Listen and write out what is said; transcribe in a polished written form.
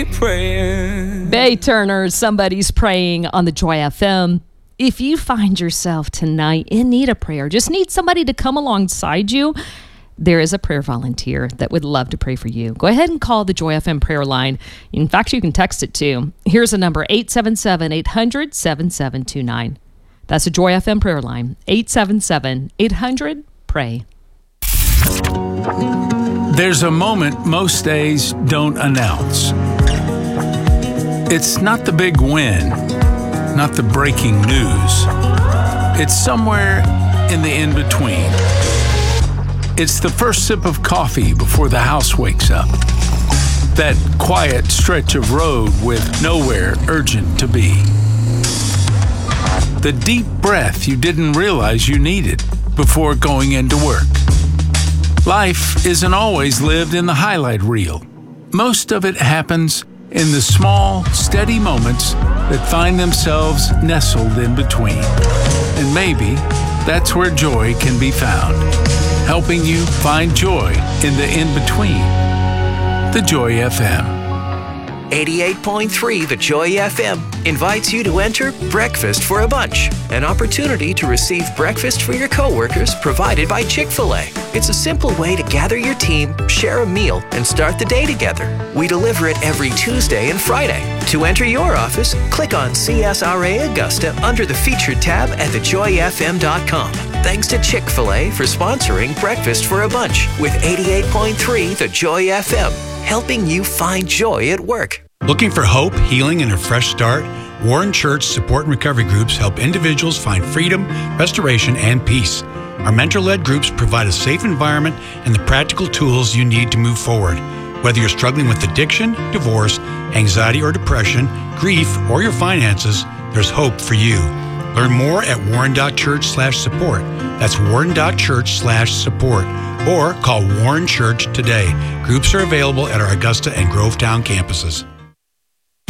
praying. Bay Turner, Somebody's Praying on the Joy FM. If you find yourself tonight in need of prayer, just need somebody to come alongside you, there is a prayer volunteer that would love to pray for you. Go ahead and call the Joy FM prayer line. In fact, you can text it too. Here's a number, 877-800-7729. That's the Joy FM prayer line, 877-800-PRAY. There's a moment most days don't announce. It's not the big win, not the breaking news. It's somewhere in the in-between. It's the first sip of coffee before the house wakes up. That quiet stretch of road with nowhere urgent to be. The deep breath you didn't realize you needed before going into work. Life isn't always lived in the highlight reel. Most of it happens in the small, steady moments that find themselves nestled in between. And maybe that's where joy can be found, helping you find joy in the in-between. The Joy FM. 88.3 The Joy FM invites you to enter Breakfast for a Bunch, an opportunity to receive breakfast for your coworkers provided by Chick-fil-A. It's a simple way to gather your team, share a meal, and start the day together. We deliver it every Tuesday and Friday. To enter your office, click on CSRA Augusta under the Featured tab at thejoyfm.com. Thanks to Chick-fil-A for sponsoring Breakfast for a Bunch with 88.3 The Joy FM, helping you find joy at work. Looking for hope, healing, and a fresh start? Warren Church Support and Recovery Groups help individuals find freedom, restoration, and peace. Our mentor-led groups provide a safe environment and the practical tools you need to move forward. Whether you're struggling with addiction, divorce, anxiety or depression, grief, or your finances, there's hope for you. Learn more at warren.church/support. That's warren.church/support. Or call Warren Church today. Groups are available at our Augusta and Grovetown campuses.